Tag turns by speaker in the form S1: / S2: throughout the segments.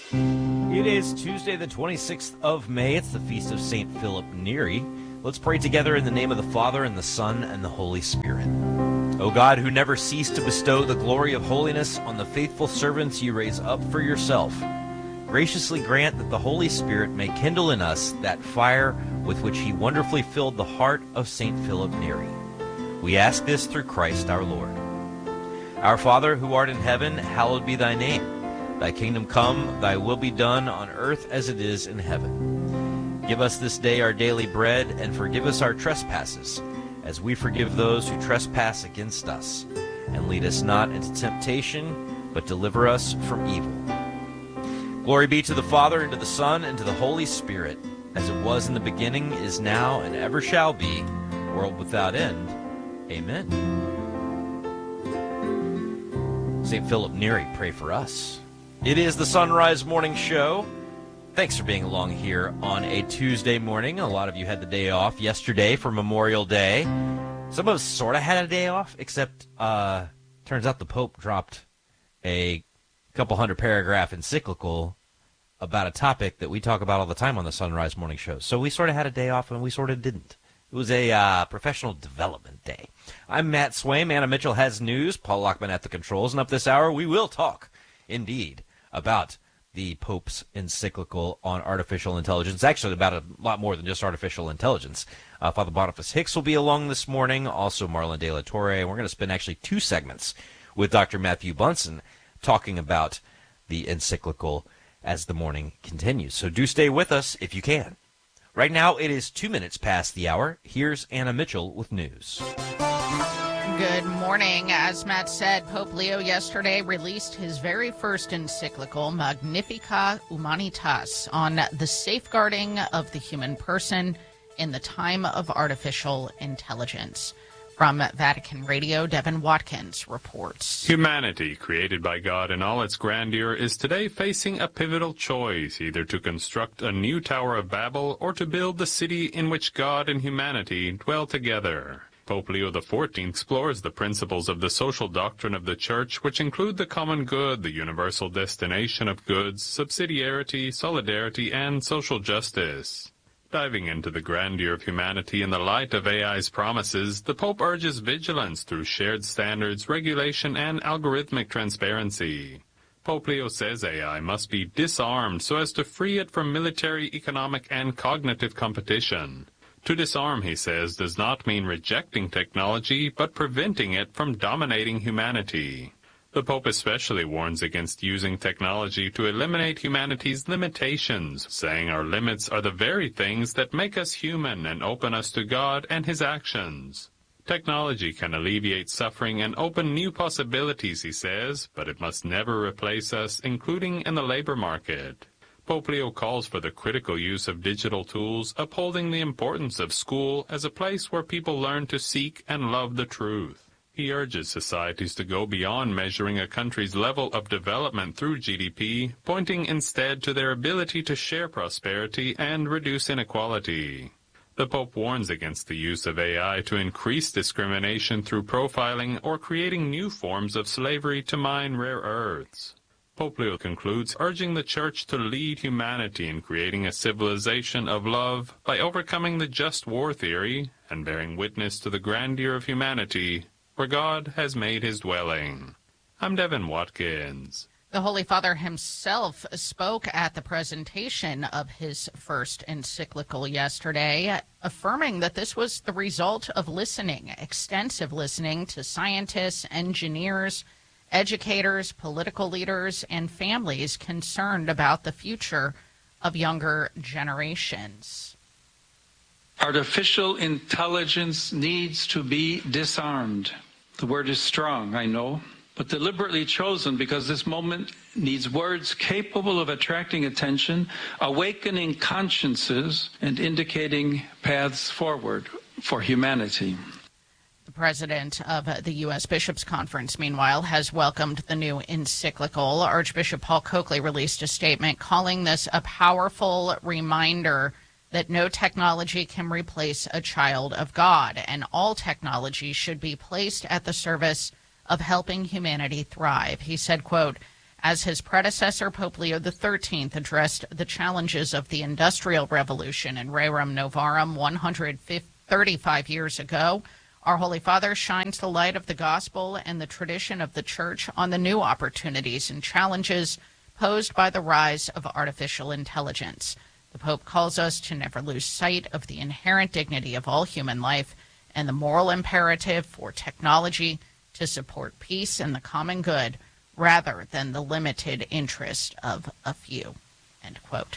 S1: It is Tuesday, the 26th of May. It's the feast of St. Philip Neri. Let's pray together in the name of the Father, and the Son, and the Holy Spirit. O God, who never cease to bestow the glory of holiness on the faithful servants you raise up for yourself, graciously grant that the Holy Spirit may kindle in us that fire with which he wonderfully filled the heart of St. Philip Neri. We ask this through Christ our Lord. Our Father, who art in heaven, hallowed be thy name. Thy kingdom come, thy will be done on earth as it is in heaven. Give us this day our daily bread, and forgive us our trespasses, as we forgive those who trespass against us. And lead us not into temptation, but deliver us from evil. Glory be to the Father, and to the Son, and to the Holy Spirit, as it was in the beginning, is now, and ever shall be, world without end. Amen. St. Philip Neri, pray for us. It is the Sunrise Morning Show. Thanks for being along here on a Tuesday morning. A lot of you had the day off yesterday for Memorial Day. Some of us sort of had a day off, except turns out the Pope dropped a couple hundred paragraph encyclical about a topic that we talk about all the time on the Sunrise Morning Show. So we sort of had a day off and we sort of didn't. It was a professional development day. I'm Matt Swaim. Anna Mitchell has news. Paul Lockman at the controls. And up this hour, we will talk, indeed, about the Pope's encyclical on artificial intelligence. Actually, about a lot more than just artificial intelligence. Father Boniface Hicks will be along this morning. Also, Marlon De La Torre. And we're going to spend actually 2 segments with Dr. Matthew Bunson talking about the encyclical as the morning continues. So do stay with us if you can. Right now, it is 2 minutes past the hour. Here's Anna Mitchell with news.
S2: Good morning. As Matt said, Pope Leo yesterday released his very first encyclical, Magnificat Humanitas, on the safeguarding of the human person in the time of artificial intelligence. From Vatican Radio, Devin Watkins reports.
S3: Humanity, created by God in all its grandeur, is today facing a pivotal choice, either to construct a new Tower of Babel or to build the city in which God and humanity dwell together. Pope Leo XIV explores the principles of the social doctrine of the Church, which include the common good, the universal destination of goods, subsidiarity, solidarity, and social justice. Diving into the grandeur of humanity in the light of AI's promises, the Pope urges vigilance through shared standards, regulation, and algorithmic transparency. Pope Leo says AI must be disarmed so as to free it from military, economic, and cognitive competition. To disarm, he says, does not mean rejecting technology, but preventing it from dominating humanity. The Pope especially warns against using technology to eliminate humanity's limitations, saying our limits are the very things that make us human and open us to God and his actions. Technology can alleviate suffering and open new possibilities, he says, but it must never replace us, including in the labor market. Pope Leo calls for the critical use of digital tools, upholding the importance of school as a place where people learn to seek and love the truth. He urges societies to go beyond measuring a country's level of development through GDP, pointing instead to their ability to share prosperity and reduce inequality. The Pope warns against the use of AI to increase discrimination through profiling or creating new forms of slavery to mine rare earths. Pope Leo concludes, urging the Church to lead humanity in creating a civilization of love by overcoming the just war theory and bearing witness to the grandeur of humanity, where God has made his dwelling. I'm Devin Watkins.
S2: The Holy Father himself spoke at the presentation of his first encyclical yesterday, affirming that this was the result of listening, extensive listening to scientists, engineers, educators, political leaders, and families concerned about the future of younger generations.
S4: Artificial intelligence needs to be disarmed. The word is strong, I know, but deliberately chosen because this moment needs words capable of attracting attention, awakening consciences, and indicating paths forward for humanity.
S2: The president of the U.S. Bishops' Conference, meanwhile, has welcomed the new encyclical. Archbishop Paul Coakley released a statement calling this a powerful reminder that no technology can replace a child of God, and all technology should be placed at the service of helping humanity thrive. He said, quote, As his predecessor, Pope Leo XIII addressed the challenges of the Industrial Revolution in Rerum Novarum 135 years ago, our Holy Father shines the light of the gospel and the tradition of the Church on the new opportunities and challenges posed by the rise of artificial intelligence. The Pope calls us to never lose sight of the inherent dignity of all human life and the moral imperative for technology to support peace and the common good, rather than the limited interest of a few." End quote.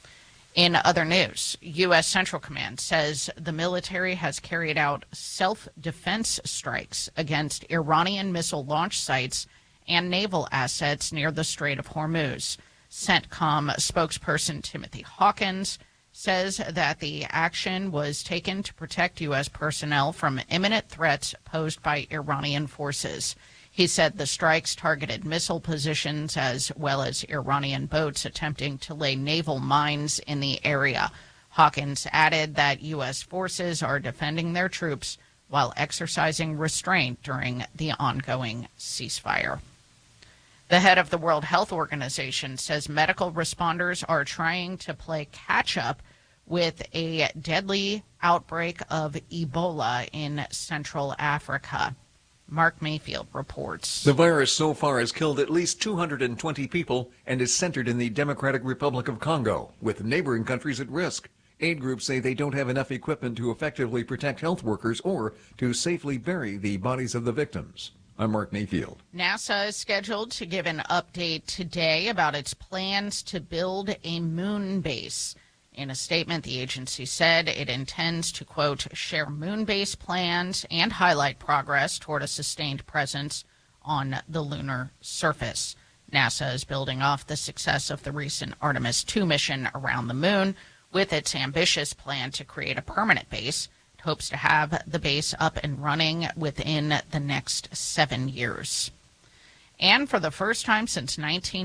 S2: In other news, U.S. Central Command says the military has carried out self-defense strikes against Iranian missile launch sites and naval assets near the Strait of Hormuz. CENTCOM spokesperson Timothy Hawkins says that the action was taken to protect U.S. personnel from imminent threats posed by Iranian forces. He said the strikes targeted missile positions as well as Iranian boats attempting to lay naval mines in the area. Hawkins added that U.S. forces are defending their troops while exercising restraint during the ongoing ceasefire. The head of the World Health Organization says medical responders are trying to play catch-up with a deadly outbreak of Ebola in Central Africa. Mark Mayfield reports.
S5: The virus so far has killed at least 220 people and is centered in the Democratic Republic of Congo, with neighboring countries at risk. Aid groups say they don't have enough equipment to effectively protect health workers or to safely bury the bodies of the victims. I'm Mark Mayfield.
S2: NASA is scheduled to give an update today about its plans to build a moon base. In a statement, the agency said it intends to, quote, share moon base plans and highlight progress toward a sustained presence on the lunar surface. NASA is building off the success of the recent Artemis II mission around the moon with its ambitious plan to create a permanent base. It hopes to have the base up and running within the next 7 years. And for the first time since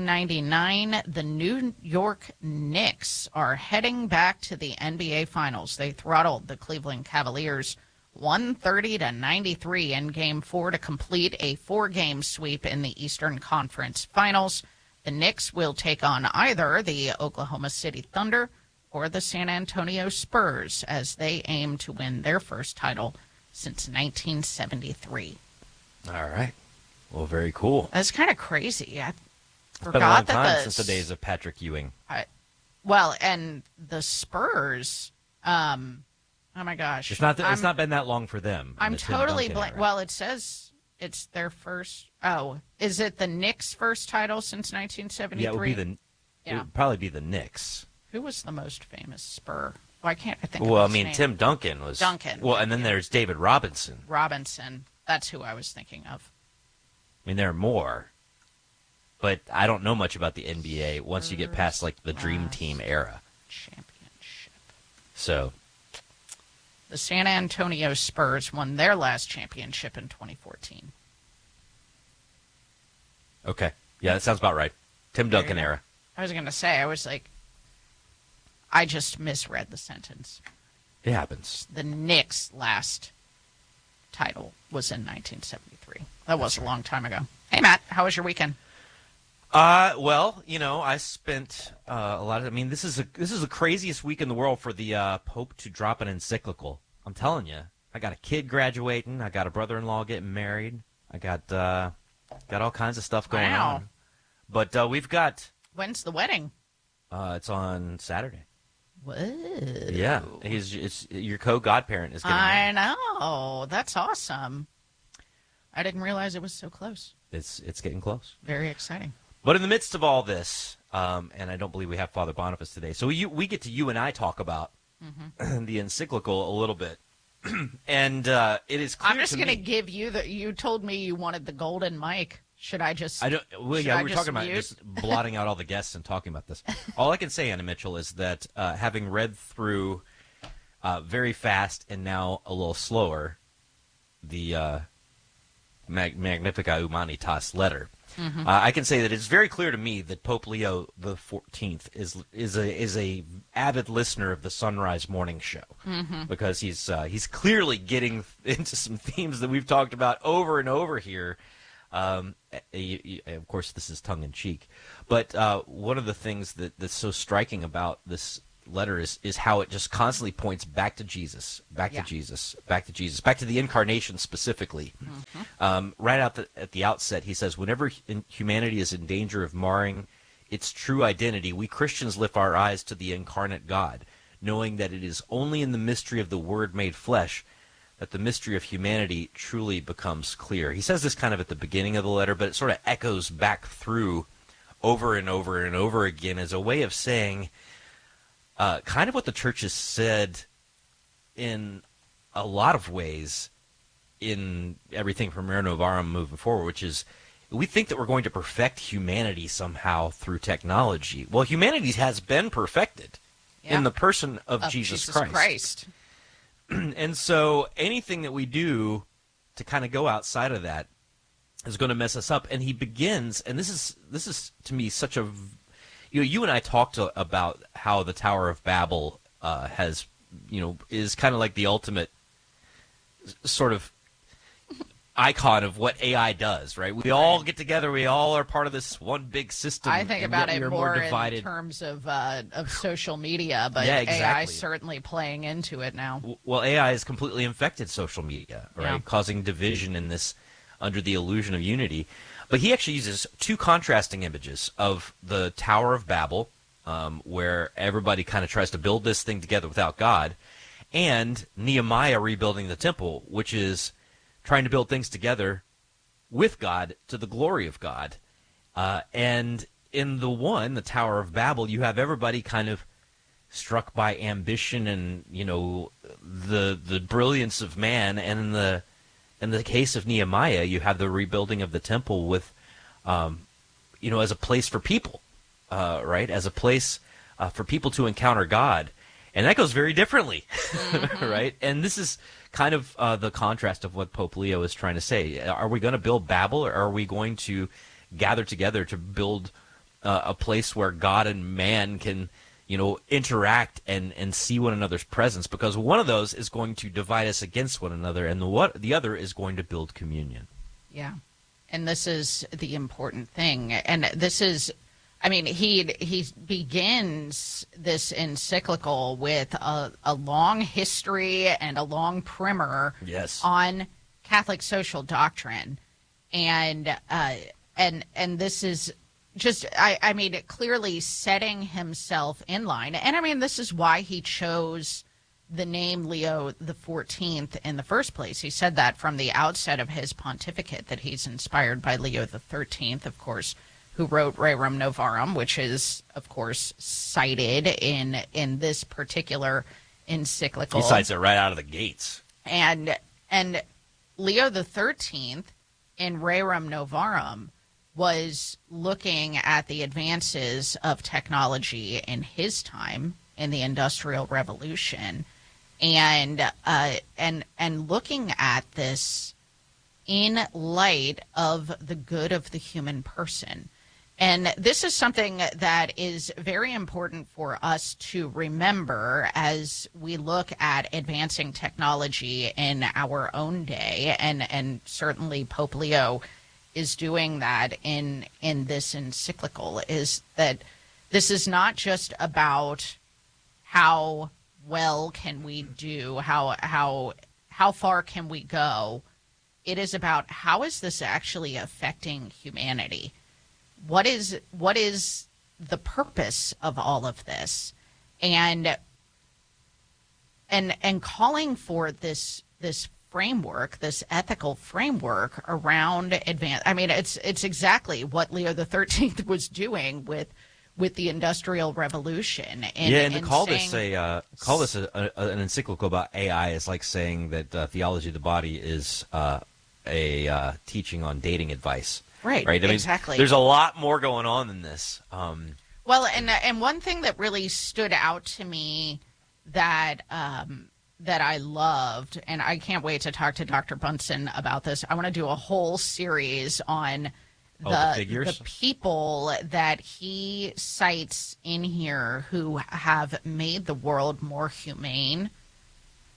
S2: 1999, the New York Knicks are heading back to the NBA Finals. They throttled the Cleveland Cavaliers 130-93 in Game 4 to complete a 4-game sweep in the Eastern Conference Finals. The Knicks will take on either the Oklahoma City Thunder or the San Antonio Spurs as they aim to win their first title since 1973.
S1: All right. Well, very cool.
S2: That's kind of crazy. I
S1: It's been a long time since the days of Patrick Ewing.
S2: Well, and the Spurs, oh my gosh.
S1: It's not been that long for them.
S2: I'm totally blank. Well, it says it's their first. Oh, is it the Knicks' first title since 1973?
S1: Yeah, it would probably be the Knicks.
S2: Who was the most famous Spur? Well, I can't think
S1: Well,
S2: of his name.
S1: Tim Duncan was. Well, and then there's David Robinson.
S2: That's who I was thinking of.
S1: I mean, there are more, but I don't know much about the NBA once you get past like the Dream Team era.
S2: Championship.
S1: So,
S2: the San Antonio Spurs won their last championship in 2014.
S1: okay, yeah, that sounds about right. Tim Duncan era.
S2: I was going to say, I just misread the sentence.
S1: It happens.
S2: The Knicks' last title was in 1973. That was a long time ago. Hey, Matt, how was your weekend?
S1: Well, I spent a lot of. I mean, this is the craziest week in the world for the Pope to drop an encyclical. I'm telling you, I got a kid graduating. I got a brother-in-law getting married. I got all kinds of stuff going on. But we've got.
S2: When's the wedding?
S1: It's on Saturday.
S2: Whoa.
S1: Yeah, it's your co-godparent is getting married.
S2: I know. That's awesome. I didn't realize it was so close.
S1: It's getting close.
S2: Very exciting.
S1: But in the midst of all this, and I don't believe we have Father Boniface today, so we get to you and I talk about the encyclical a little bit. And it is clear
S2: I'm just
S1: to
S2: going to
S1: me.
S2: give you you told me you wanted the golden mic. Should I just?
S1: I don't. Well, yeah, we were talking about
S2: mute?
S1: just blotting out all the guests and talking about this. All I can say, Anna Mitchell, is that having read through very fast and now a little slower the Magnificat Humanitas letter, I can say that it's very clear to me that Pope Leo the 14th is a avid listener of the Sunrise Morning Show because he's clearly getting into some themes that we've talked about over and over here. Of course, this is tongue in cheek, but one of the things that's so striking about this letter is how it just constantly points back to Jesus, back to Jesus, back to Jesus, back to the incarnation specifically. Right at the outset, he says, whenever humanity is in danger of marring its true identity, we Christians lift our eyes to the incarnate God, knowing that it is only in the mystery of the Word made flesh that the mystery of humanity truly becomes clear. He says this kind of at the beginning of the letter, but it sort of echoes back through over and over and over again as a way of saying kind of what the church has said in a lot of ways in everything from Rerum Novarum moving forward, which is we think that we're going to perfect humanity somehow through technology. Well, humanity has been perfected in the person of Jesus Christ. And so anything that we do to kind of go outside of that is going to mess us up. And he begins, and this is to me such a, you and I talked about how the Tower of Babel has, is kind of like the ultimate sort of icon of what AI does, right? We all get together. We all are part of this one big system.
S2: I think about it more
S1: divided
S2: in terms of social media, but
S1: exactly.
S2: AI is certainly playing into it now.
S1: Well, AI has completely infected social media, right?
S2: Yeah.
S1: Causing division in this under the illusion of unity. But he actually uses two contrasting images of the Tower of Babel, where everybody kind of tries to build this thing together without God, and Nehemiah rebuilding the temple, which is trying to build things together with God to the glory of God. And in the Tower of Babel, you have everybody kind of struck by ambition and, the brilliance of man. And in the case of Nehemiah, you have the rebuilding of the temple with, as a place for people, right? As a place for people to encounter God. And that goes very differently, right? And this is kind of the contrast of what Pope Leo is trying to say. Are we going to build Babel, or are we going to gather together to build a place where God and man can, interact and see one another's presence? Because one of those is going to divide us against one another, and the other is going to build communion.
S2: Yeah, and this is the important thing. And this is, he begins this encyclical with a long history and a long primer on Catholic social doctrine, and this is just clearly setting himself in line. And this is why he chose the name Leo the 14th in the first place. He said that from the outset of his pontificate, that he's inspired by Leo the 13th, of course, who wrote Rerum Novarum, which is, of course, cited in this particular encyclical.
S1: He cites it right out of the gates.
S2: And Leo the 13th in Rerum Novarum was looking at the advances of technology in his time in the Industrial Revolution, and looking at this in light of the good of the human person. And this is something that is very important for us to remember as we look at advancing technology in our own day. And certainly Pope Leo is doing that in this encyclical, is that this is not just about how well can we do, how far can we go. It is about how is this actually affecting humanity? What is the purpose of all of this? And calling for this framework, this ethical framework around advance. It's exactly what Leo the 13th was doing with the Industrial Revolution.
S1: And to call this an encyclical about AI is like saying that theology of the body is a teaching on dating advice.
S2: Right. Exactly.
S1: There's a lot more going on than this.
S2: Well, and one thing that really stood out to me that I loved, and I can't wait to talk to Dr. Bunsen about this. I want to do a whole series on the people that he cites in here who have made the world more humane.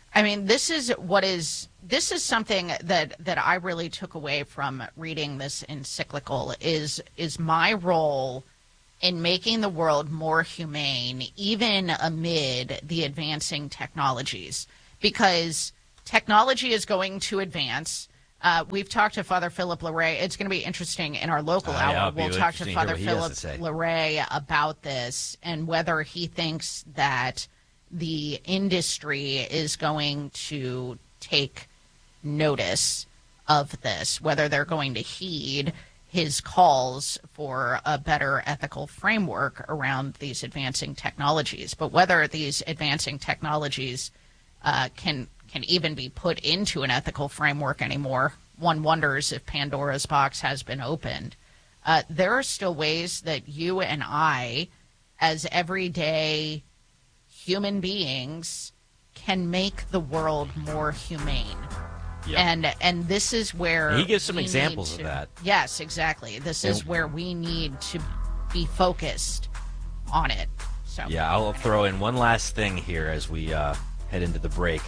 S2: I mean, this is something that I really took away from reading this encyclical is my role in making the world more humane, even amid the advancing technologies, because technology is going to advance. We've talked to Father Philip Larray. It's going to be interesting in our local hour. We'll talk to Father Philip Larray about this and whether he thinks that the industry is going to take notice of this, whether they're going to heed his calls for a better ethical framework around these advancing technologies. But whether these advancing technologies can even be put into an ethical framework anymore, one wonders if Pandora's box has been opened. There are still ways that you and I, as everyday human beings, can make the world more humane. Yep. And this is where
S1: he gives some examples of that.
S2: Yes, exactly. This is where we need to be focused on it. So
S1: yeah, I'll throw in one last thing here as we head into the break.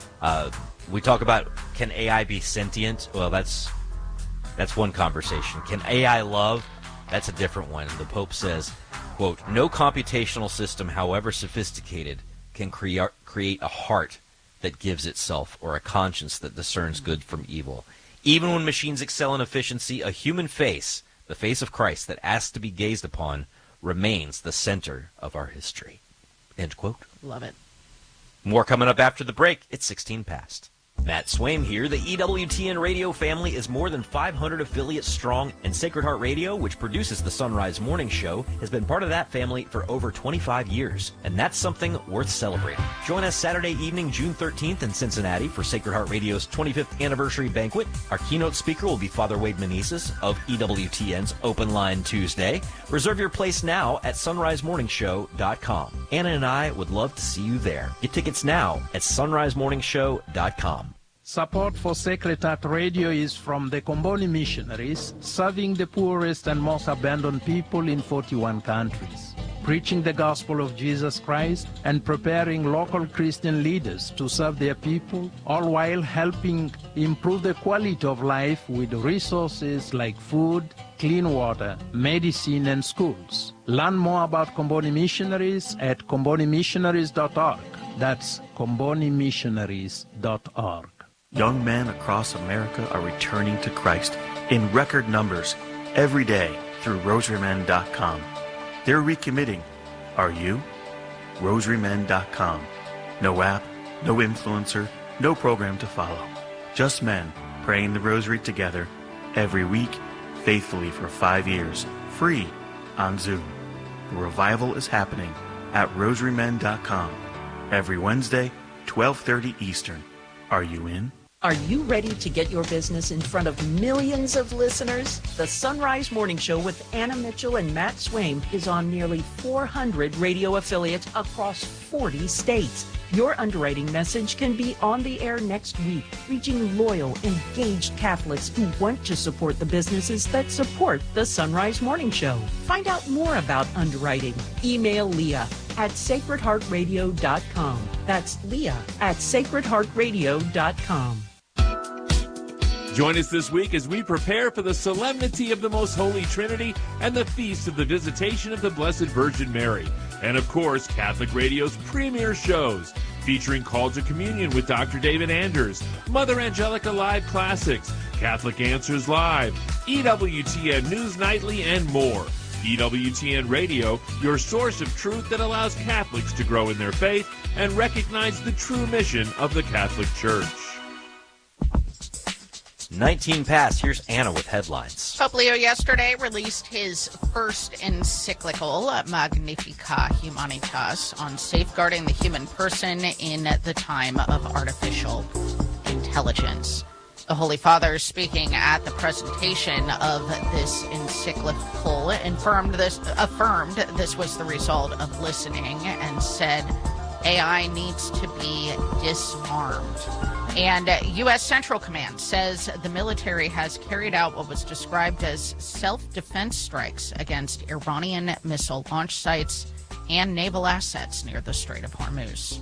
S1: We talk about, can AI be sentient? Well, that's one conversation. Can AI love? That's a different one. The Pope says, quote, "No computational system, however sophisticated, can create a heart that gives itself, or a conscience that discerns good from evil. Even when machines excel in efficiency, a human face, the face of Christ that asks to be gazed upon, remains the center of our history." End quote.
S2: Love it.
S1: More coming up after the break. It's 16 past. Matt Swaim here. The EWTN radio family is more than 500 affiliates strong, and Sacred Heart Radio, which produces the Sunrise Morning Show, has been part of that family for over 25 years, and that's something worth celebrating. Join us Saturday evening, June 13th in Cincinnati for Sacred Heart Radio's 25th anniversary banquet. Our keynote speaker will be Father Wade Meneses of EWTN's Open Line Tuesday. Reserve your place now at sunrisemorningshow.com. Anna and I would love to see you there. Get tickets now at sunrisemorningshow.com.
S6: Support for Sacred Heart Radio is from the Comboni Missionaries, serving the poorest and most abandoned people in 41 countries, preaching the gospel of Jesus Christ and preparing local Christian leaders to serve their people, all while helping improve the quality of life with resources like food, clean water, medicine, and schools. Learn more about Comboni Missionaries at combonimissionaries.org. That's combonimissionaries.org.
S7: Young men across America are returning to Christ in record numbers every day through rosarymen.com. They're recommitting. Are you? rosarymen.com. No app, no influencer, no program to follow. Just men praying the rosary together every week, faithfully for 5 years, free on Zoom. The revival is happening at rosarymen.com every Wednesday, 12:30 Eastern. Are you in?
S8: Are you ready to get your business in front of millions of listeners? The Sunrise Morning Show with Anna Mitchell and Matt Swaim is on nearly 400 radio affiliates across 40 states. Your underwriting message can be on the air next week, reaching loyal, engaged Catholics who want to support the businesses that support the Sunrise Morning Show. Find out more about underwriting. Email Leah at sacredheartradio.com. That's Leah at sacredheartradio.com.
S9: Join us this week as we prepare for the solemnity of the Most Holy Trinity and the Feast of the Visitation of the Blessed Virgin Mary. And of course, Catholic Radio's premier shows, featuring Call to Communion with Dr. David Anders, Mother Angelica Live Classics, Catholic Answers Live, EWTN News Nightly, and more. EWTN Radio, your source of truth that allows Catholics to grow in their faith and recognize the true mission of the Catholic Church.
S1: 19 past. Here's Anna with headlines.
S2: Pope Leo yesterday released his first encyclical, Magnificat Humanitas, on safeguarding the human person in the time of artificial intelligence. The Holy Father, speaking at the presentation of this encyclical, affirmed this was the result of listening and said AI needs to be disarmed. And U.S. Central Command says the military has carried out what was described as self-defense strikes against Iranian missile launch sites and naval assets near the Strait of Hormuz.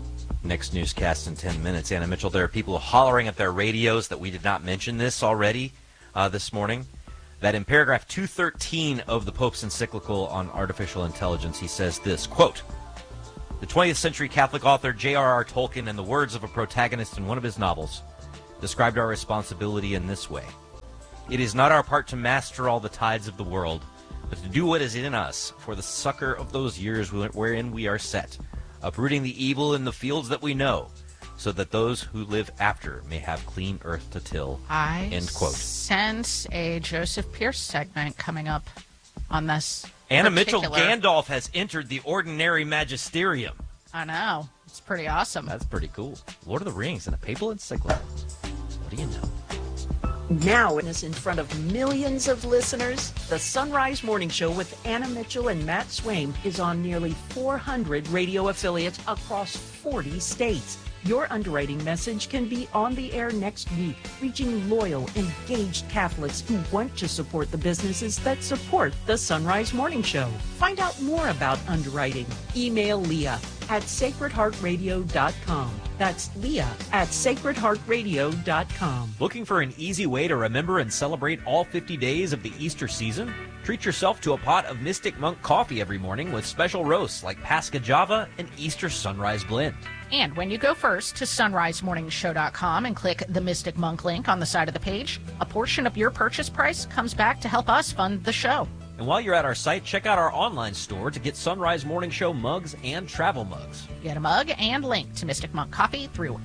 S1: Next newscast in 10 minutes. Anna Mitchell, there are people hollering at their radios that we did not mention this already this morning, that in paragraph 213 of the Pope's encyclical on artificial intelligence, he says this, quote, "The 20th century Catholic author J.R.R. Tolkien, in the words of a protagonist in one of his novels, described our responsibility in this way. It is not our part to master all the tides of the world, but to do what is in us for the succor of those years wherein we are set, uprooting the evil in the fields that we know, so that those who live after may have clean earth to till." End quote.
S2: Sense a Joseph Pierce segment coming up on this.
S1: Anna Mitchell, Gandalf has entered the ordinary magisterium.
S2: I know. It's pretty awesome.
S1: That's pretty cool. Lord of the Rings and a papal encyclical. What do you know?
S8: Now in front of millions of listeners, the Sunrise Morning Show with Anna Mitchell and Matt Swaim is on nearly 400 radio affiliates across 40 states. Your underwriting message can be on the air next week, reaching loyal, engaged Catholics who want to support the businesses that support the Sunrise Morning Show. Find out more about underwriting. Email Leah at sacredheartradio.com. That's Leah at sacredheartradio.com.
S1: Looking for an easy way to remember and celebrate all 50 days of the Easter season? Treat yourself to a pot of Mystic Monk coffee every morning with special roasts like Pasca Java and Easter Sunrise Blend.
S2: And when you go first to sunrisemorningshow.com and click the Mystic Monk link on the side of the page, a portion of your purchase price comes back to help us fund the show.
S1: And while you're at our site, check out our online store to get Sunrise Morning Show mugs and travel mugs.
S2: Get a mug and link to Mystic Monk Coffee through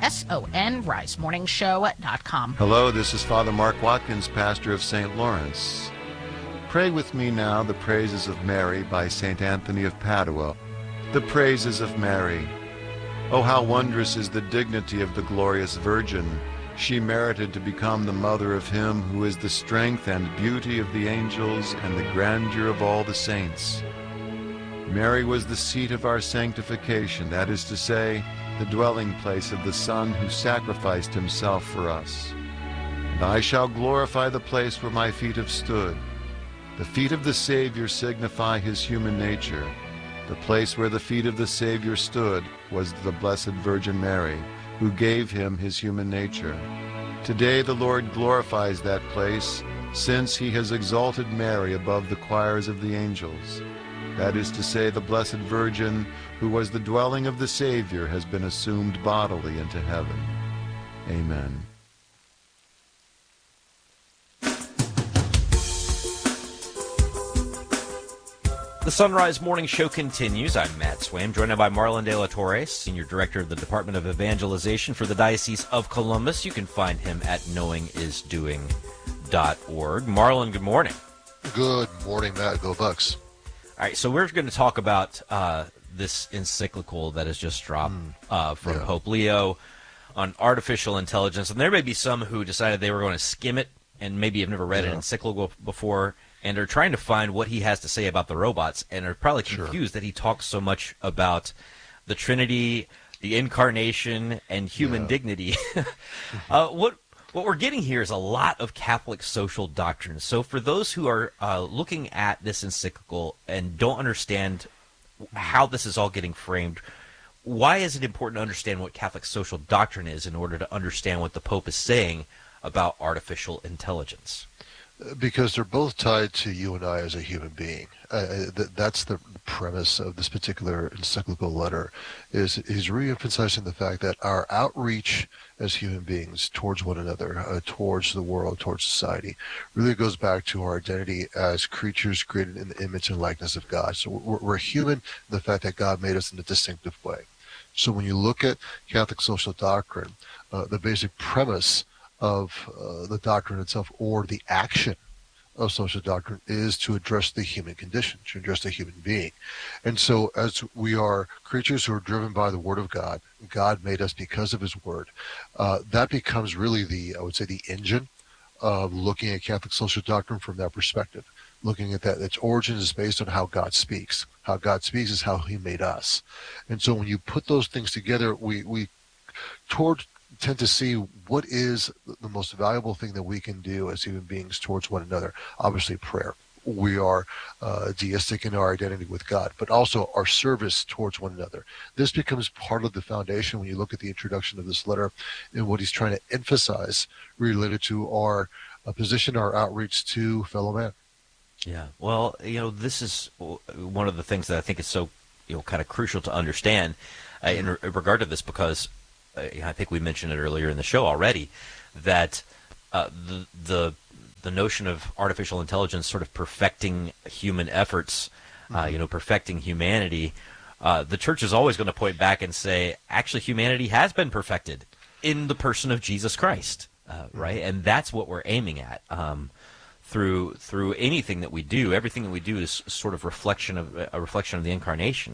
S2: sonrisemorningshow.com.
S10: Hello, this is Father Mark Watkins, pastor of St. Lawrence. Pray with me now the praises of Mary by St. Anthony of Padua. The praises of Mary. Oh, how wondrous is the dignity of the glorious Virgin. She merited to become the mother of him who is the strength and beauty of the angels and the grandeur of all the saints. Mary was the seat of our sanctification, that is to say, the dwelling place of the Son who sacrificed himself for us. And I shall glorify the place where my feet have stood. The feet of the Savior signify his human nature. The place where the feet of the Savior stood was the Blessed Virgin Mary, who gave him his human nature. Today the Lord glorifies that place, since he has exalted Mary above the choirs of the angels. That is to say, the Blessed Virgin, who was the dwelling of the Savior, has been assumed bodily into heaven. Amen.
S1: The Sunrise Morning Show continues. I'm Matt Swaim, joined by Marlon De La Torre, Senior Director of the Department of Evangelization for the Diocese of Columbus. You can find him at knowingisdoing.org. Marlon, good morning.
S11: Good morning, Matt. Go Bucks.
S1: All right, so we're going to talk about this encyclical that has just dropped from Pope Leo on artificial intelligence. And there may be some who decided they were going to skim it and maybe have never read an encyclical before, and are trying to find what he has to say about the robots, and are probably confused that he talks so much about the Trinity, the Incarnation, and human dignity. What we're getting here is a lot of Catholic social doctrine. So for those who are looking at this encyclical and don't understand how this is all getting framed, why is it important to understand what Catholic social doctrine is in order to understand what the Pope is saying about artificial intelligence?
S11: Because they're both tied to you and I as a human being. That's the premise of this particular encyclical letter. He's re-emphasizing the fact that our outreach as human beings towards one another, towards the world, towards society, really goes back to our identity as creatures created in the image and likeness of God. So we're human, the fact that God made us in a distinctive way. So when you look at Catholic social doctrine, the basic premise of the doctrine itself, or the action of social doctrine, is to address the human condition, to address the human being. And so as we are creatures who are driven by the Word of God, God made us because of his Word, that becomes really the engine of looking at Catholic social doctrine from that perspective. Looking at that, its origin is based on how God speaks. How God speaks is how he made us. And so when you put those things together, we tend to see what is the most valuable thing that we can do as human beings towards one another. Obviously prayer. we are deistic in our identity with God, but also our service towards one another. This becomes part of the foundation when you look at the introduction of this letter and what he's trying to emphasize related to our position, our outreach to fellow man.
S1: Yeah. Well, this is one of the things that I think is so, kind of crucial to understand in regard to this, because I think we mentioned it earlier in the show already, that the notion of artificial intelligence sort of perfecting human efforts, perfecting humanity, the church is always going to point back and say, actually, humanity has been perfected in the person of Jesus Christ, right? And that's what we're aiming at. Through anything that we do, everything that we do is sort of a reflection of the incarnation.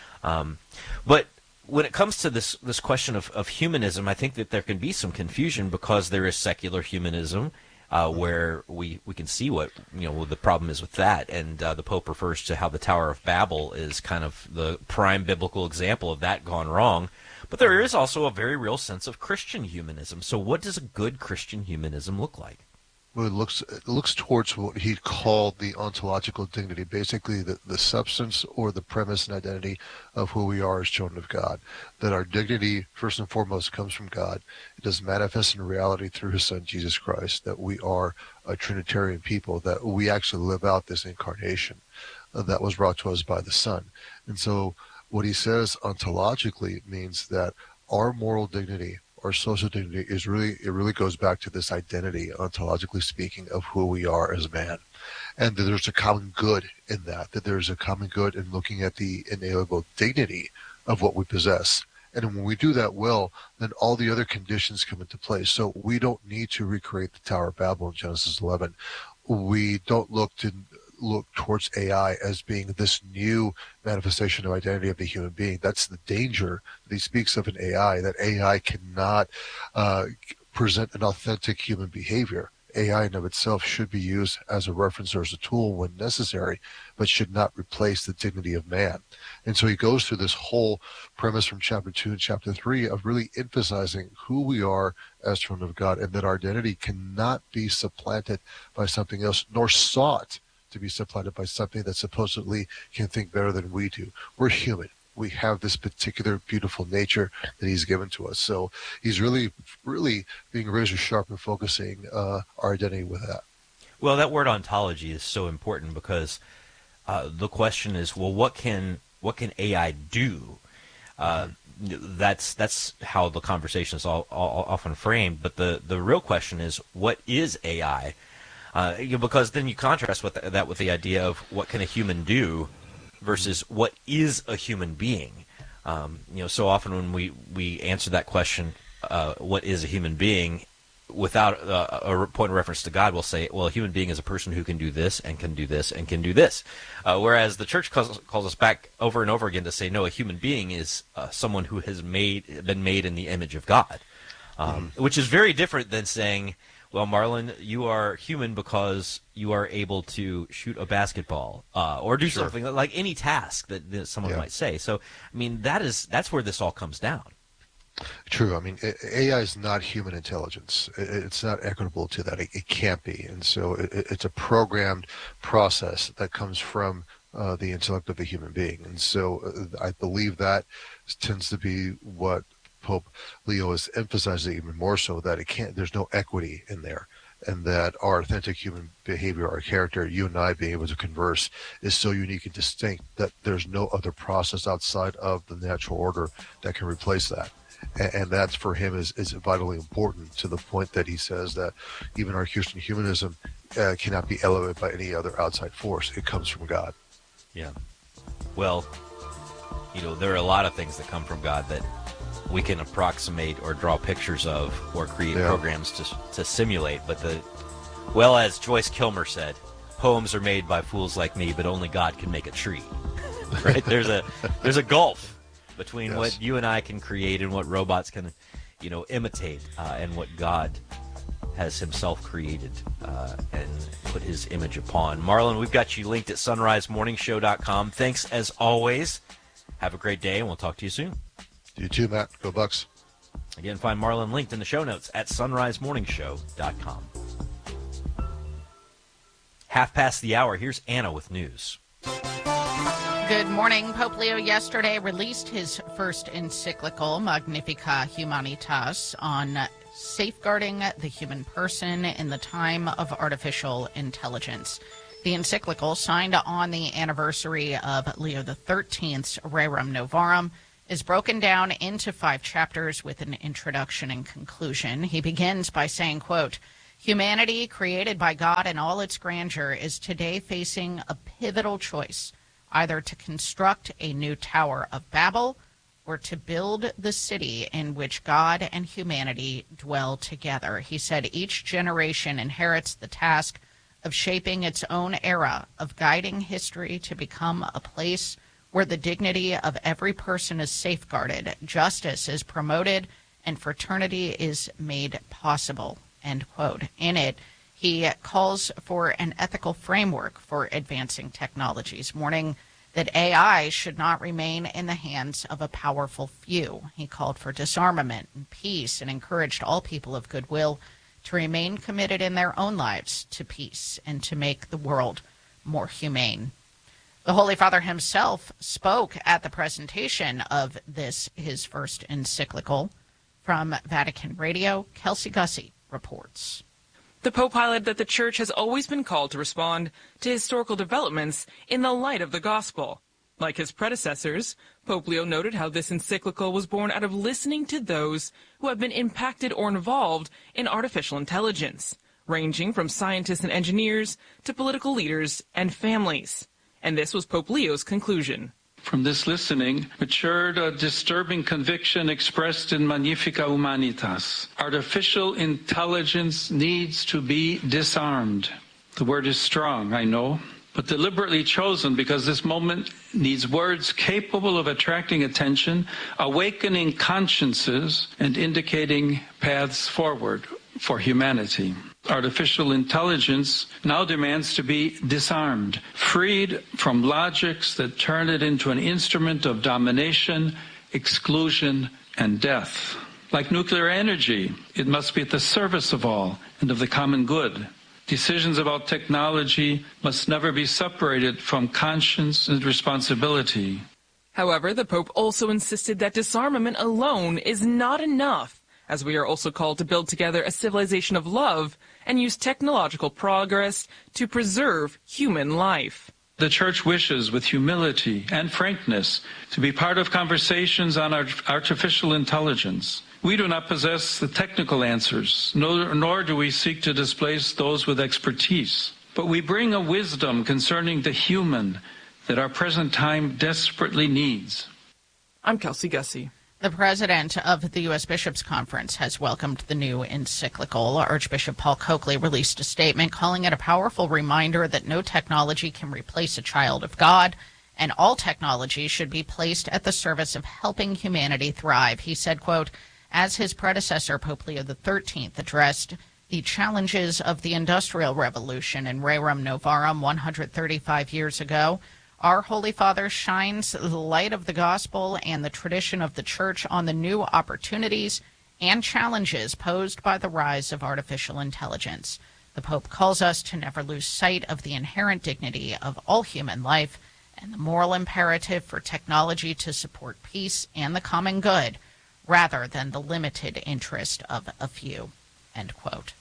S1: But when it comes to this question of humanism, I think that there can be some confusion, because there is secular humanism, where we can see what the problem is with that, and the Pope refers to how the Tower of Babel is kind of the prime biblical example of that gone wrong. But there is also a very real sense of Christian humanism. So what does a good Christian humanism look like?
S11: Well, it looks towards what he called the ontological dignity, basically the substance or the premise and identity of who we are as children of God. That our dignity, first and foremost, comes from God. It is manifest in reality through his Son, Jesus Christ, that we are a Trinitarian people, that we actually live out this incarnation that was brought to us by the Son. And so what he says ontologically means that our moral dignity, our social dignity, it really goes back to this identity, ontologically speaking, of who we are as man. And that there's a common good in that there's a common good in looking at the inalienable dignity of what we possess. And when we do that well, then all the other conditions come into place. So we don't need to recreate the Tower of Babel in Genesis 11. We don't look towards AI as being this new manifestation of identity of the human being. That's the danger that he speaks of in AI, that AI cannot present an authentic human behavior. AI in of itself should be used as a reference or as a tool when necessary, but should not replace the dignity of man. And so he goes through this whole premise from chapter 2 and chapter 3 of really emphasizing who we are as children of God, and that our identity cannot be supplanted by something else, nor sought to be supplanted by something that supposedly can think better than we do. We're human. We have this particular beautiful nature that he's given to us. So he's really, really being razor sharp and focusing our identity with that.
S1: Well, that word ontology is so important, because the question is, well, what can AI do? That's how the conversation is all often framed. But the real question is, what is AI? Because then you contrast that with the idea of what can a human do versus what is a human being. So often when we answer that question, what is a human being, without a point of reference to God, we'll say, well, a human being is a person who can do this and can do this and can do this. Whereas the church calls us back over and over again to say, no, a human being is someone who has been made in the image of God, which is very different than saying, well, Marlon, you are human because you are able to shoot a basketball or do something like any task that someone might say. So, I mean, that's where this all comes down.
S11: True. I mean, AI is not human intelligence. It's not equitable to that. It can't be. And so it's a programmed process that comes from the intellect of a human being. And so I believe that tends to be what Pope Leo is emphasizing even more so, that there's no equity in there, and that our authentic human behavior, our character, you and I being able to converse, is so unique and distinct that there's no other process outside of the natural order that can replace that. And that for him is vitally important, to the point that he says that even our Christian humanism cannot be elevated by any other outside force. It comes from God.
S1: Yeah. Well, there are a lot of things that come from God that we can approximate or draw pictures of or create programs to simulate. But as Joyce Kilmer said, poems are made by fools like me, but only God can make a tree. Right? There's a gulf between what you and I can create and what robots can, imitate, and what God has himself created and put his image upon. Marlon, we've got you linked at sunrisemorningshow.com. Thanks as always. Have a great day, and we'll talk to you soon.
S11: You too, Matt. Go Bucks.
S1: Again, find Marlon linked in the show notes at sunrisemorningshow.com. 5:30. Here's Anna with news.
S2: Good morning. Pope Leo yesterday released his first encyclical, Magnificat Humanitas, on safeguarding the human person in the time of artificial intelligence. The encyclical, signed on the anniversary of Leo XIII's Rerum Novarum, is broken down into 5 chapters with an introduction and conclusion. He begins by saying, quote, "Humanity, created by God in all its grandeur, is today facing a pivotal choice, either to construct a new Tower of Babel or to build the city in which God and humanity dwell together." He said each generation inherits the task of shaping its own era, of guiding history to become a place where the dignity of every person is safeguarded, justice is promoted, and fraternity is made possible, end quote. In it, he calls for an ethical framework for advancing technologies, warning that AI should not remain in the hands of a powerful few. He called for disarmament and peace and encouraged all people of goodwill to remain committed in their own lives to peace and to make the world more humane. The Holy Father himself spoke at the presentation of this, his first encyclical. From Vatican Radio, Kelsey Gussie reports.
S12: The Pope highlighted that the Church has always been called to respond to historical developments in the light of the Gospel. Like his predecessors, Pope Leo noted how this encyclical was born out of listening to those who have been impacted or involved in artificial intelligence, ranging from scientists and engineers to political leaders and families. And this was Pope Leo's conclusion.
S4: From this listening matured a disturbing conviction expressed in Magnificat Humanitas. Artificial intelligence needs to be disarmed. The word is strong, I know, but deliberately chosen because this moment needs words capable of attracting attention, awakening consciences, and indicating paths forward for humanity. Artificial intelligence now demands to be disarmed, freed from logics that turn it into an instrument of domination, exclusion, and death. Like nuclear energy, it must be at the service of all and of the common good. Decisions about technology must never be separated from conscience and responsibility.
S12: However, the Pope also insisted that disarmament alone is not enough, as we are also called to build together a civilization of love and use technological progress to preserve human life.
S4: The Church wishes, with humility and frankness, to be part of conversations on artificial intelligence. We do not possess the technical answers, nor do we seek to displace those with expertise. But we bring a wisdom concerning the human that our present time desperately needs.
S12: I'm Kelsey Gussie.
S2: The president of the U.S. Bishops' Conference has welcomed the new encyclical. Archbishop Paul Coakley released a statement calling it a powerful reminder that no technology can replace a child of God, and all technology should be placed at the service of helping humanity thrive. He said, quote, as his predecessor, Pope Leo XIII, addressed the challenges of the Industrial Revolution in Rerum Novarum 135 years ago, our Holy Father shines the light of the gospel and the tradition of the Church on the new opportunities and challenges posed by the rise of artificial intelligence. The Pope calls us to never lose sight of the inherent dignity of all human life and the moral imperative for technology to support peace and the common good, rather than the limited interest of a few, end quote.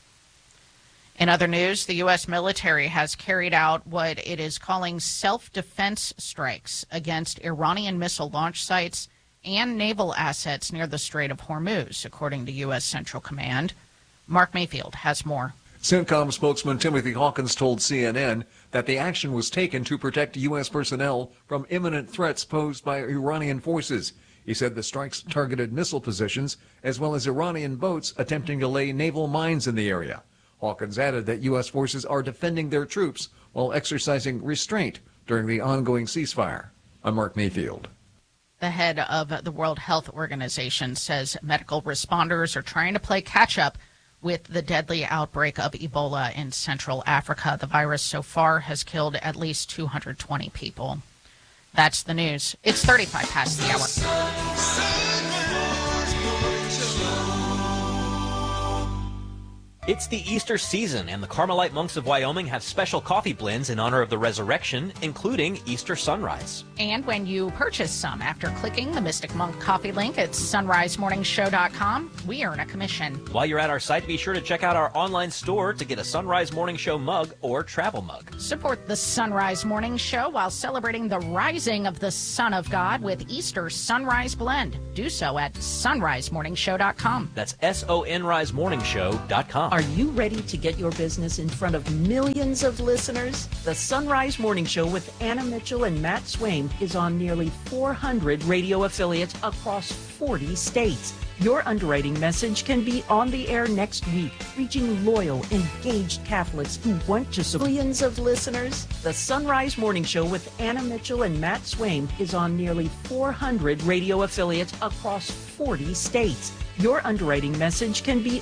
S2: In other news, the U.S. military has carried out what it is calling self-defense strikes against Iranian missile launch sites and naval assets near the Strait of Hormuz, according to U.S. Central Command. Mark Mayfield has more.
S5: CENTCOM spokesman Timothy Hawkins told CNN that the action was taken to protect U.S. personnel from imminent threats posed by Iranian forces. He said the strikes targeted missile positions as well as Iranian boats attempting to lay naval mines in the area. Hawkins added that U.S. forces are defending their troops while exercising restraint during the ongoing ceasefire. I'm Mark Mayfield.
S2: The head of the World Health Organization says medical responders are trying to play catch-up with the deadly outbreak of Ebola in Central Africa. The virus so far has killed at least 220 people. That's the news. It's 35 past the hour.
S13: It's the Easter season, and the Carmelite monks of Wyoming have special coffee blends in honor of the resurrection, including Easter Sunrise.
S2: And when you purchase some after clicking the Mystic Monk coffee link at sunrisemorningshow.com, we earn a commission.
S13: While you're at our site, be sure to check out our online store to get a Sunrise Morning Show mug or travel mug.
S2: Support the Sunrise Morning Show while celebrating the rising of the Son of God with Easter Sunrise Blend. Do so at sunrisemorningshow.com.
S13: That's sonrisemorningshow.com.
S8: Are you ready to get your business in front of millions of listeners? The Sunrise Morning Show with Anna Mitchell and Matt Swaim is on nearly 400 radio affiliates across 40 states. Your underwriting message can be on the air next week, reaching loyal, engaged Catholics who want to support millions of listeners. The Sunrise Morning Show with Anna Mitchell and Matt Swaim is on nearly 400 radio affiliates across 40 states. Your underwriting message can be